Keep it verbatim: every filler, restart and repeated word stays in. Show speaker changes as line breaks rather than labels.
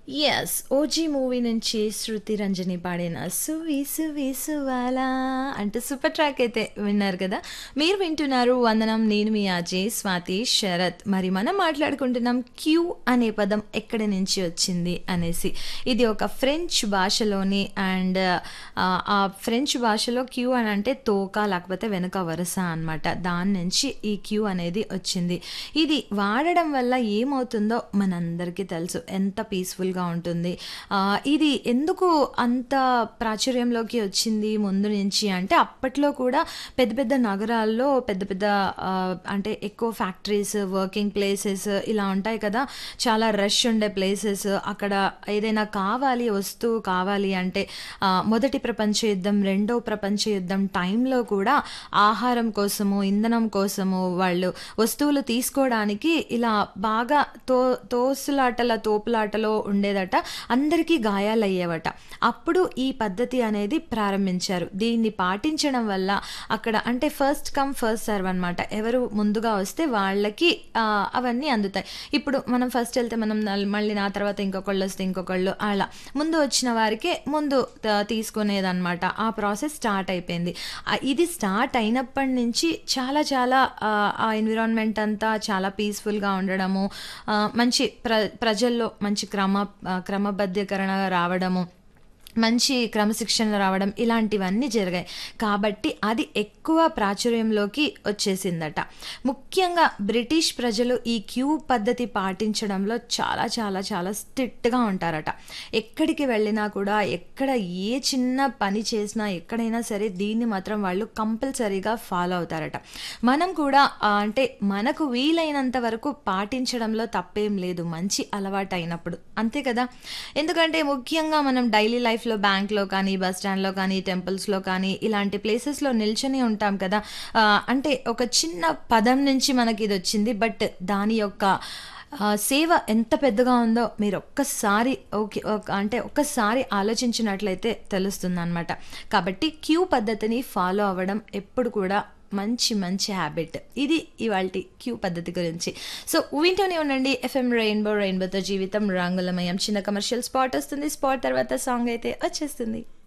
Yes. 'OG' movie నుంచి 'శృతి రంజని' పాడిన 'సువి సువి సువాలా' అంటూ సూపర్ ట్రాక్ అయితే విన్నారు కదా! మీరు వింటున్నారు 'వందనం' నేను మీ ఆర్‌జే స్వాతి శరత్. మరి మనం మాట్లాడుకుంటున్నాం క్యూ అనే పదం ఎక్కడి నుంచి వచ్చింది అనేసి. ఇది ఒక ఫ్రెంచ్ భాషలోని అండ్ ఆహ్, ఆ ఫ్రెంచ్ భాషలో క్యూ అని అంటే తోక లేకపోతే వెనక వరుస అనమాట. దాని నుంచి ఈ క్యూ అనేది వచ్చింది. ఇది వాడడం వల్ల ఏమవుతుందో మనందరికీ తెలుసు. ఎంత పీస్‌ఫుల్‌గా ఉంటుంది. ఆహ్, ఇది ఎందుకు అంత ప్రాచుర్యంలోకి వచ్చింది ముందు నుంచి అంటే అప్పట్లో కూడా పెద్ద పెద్ద నగరాల్లో పెద్ద పెద్ద ఆహ్, అంటే ఎక్కువ ఫ్యాక్టరీస్, వర్కింగ్ ప్లేసెస్ ఇలా ఉంటాయి కదా! చాలా రష్ ఉండే ప్లేసెస్. అక్కడ ఏదైనా కావాలి, వస్తువు కావాలి అంటే ఆహ్, మొదటి ప్రపంచ యుద్ధం, రెండో ప్రపంచ యుద్ధం టైంలో కూడా ఆహారం కోసము, ఇంధనం కోసము వాళ్ళు వస్తువులు తీసుకోవడానికి ఇలా బాగా తో తోసులాటల తోపులాటలో ఉండేదట. అందరికీ గాయాలయ్యేవట. అప్పుడు ఈ పద్ధతి అనేది ప్రారంభించారు. దీన్ని పాటించడం వల్ల అక్కడ అంటే ఫస్ట్ కమ్ ఫస్ట్ సర్వ్ అనమాట. ఎవరు ముందుగా వస్తే వాళ్ళకి ఆహ్, అవన్నీ అందుతాయి. ఇప్పుడు మనం ఫస్ట్ ఎళ్తే మనం నల్ మళ్ళీ నా తర్వాత ఇంకొకళ్ళొస్తే ఇంకొకళ్ళు అలా. ముందు వచ్చిన వారికే ముందు త తీసుకునేదనమాట. ఆ ప్రాసెస్ స్టార్ట్ అయిపోయింది. ఆహ్, ఇది స్టార్ట్ అయినప్పటి నుంచి చాలా చాలా ఆహ్, ఆ ఎన్విరాన్మెంట్ అంతా చాలా పీస్‌ఫుల్‌గా ఉండడము, ఆహ్, మంచి ప్ర ప్రజల్లో మంచి క్రమ ఆహ్, క్రమబద్ధీకరణ రావడము, మంచి క్రమశిక్షణ రావడం ఇలాంటివన్నీ జరిగాయి. కాబట్టి అది ఎక్కువ ప్రాచుర్యంలోకి వచ్చేసిందట. ముఖ్యంగా బ్రిటిష్ ప్రజలు ఈ క్యూ పద్ధతి పాటించడంలో చాలా చాలా చాలా స్ట్రిక్ట్‌గా ఉంటారట. ఎక్కడికి వెళ్ళినా కూడా ఎక్కడ ఏ చిన్న పని చేసినా ఎక్కడైనా సరే దీన్ని మాత్రం వాళ్ళు కంపల్సరీగా ఫాలో అవుతారట. మనం కూడా ఆహ్, అంటే మనకు వీలైనంత వరకు పాటించడంలో తప్పేం లేదు. మంచి అలవాటయినప్పుడు. అంతే కదా! ఎందుకంటే ముఖ్యంగా మనం డైలీ లైఫ్‌లో బ్యాంక్‌లో కానీ, బస్ స్టాండ్‌లో కానీ, టెంపుల్స్‌లో కానీ ఇలాంటి ప్లేసెస్‌లో నిల్చొని ఉంటాం కదా! ఆహ్, అంటే ఒక చిన్న పదం నుంచి మనకిదొచ్చింది. బట్ దాని యొక్క ఆహ్, సేవ ఎంత పెద్దగా ఉందో మీరొక్కసారి ఓకే. ఒక అంటే ఒక్కసారి ఆలోచించినట్లయితే తెలుస్తుందనమాట. కాబట్టి క్యూ పద్ధతిని ఫాలో అవ్వడం ఎప్పుడు కూడా మంచి మంచి హ్యాబిట్. ఇది ఇవాల్టి క్యూ పద్ధతి గురించి. సో, వింటూనే ఉండండి ఎఫ్ఎం రెయిన్బో రెయిన్బోతో జీవితం రంగులమయం. చిన్న కమర్షియల్ స్పాట్ వస్తుంది. స్పాట్ తర్వాత సాంగ్ అయితే వచ్చేస్తుంది.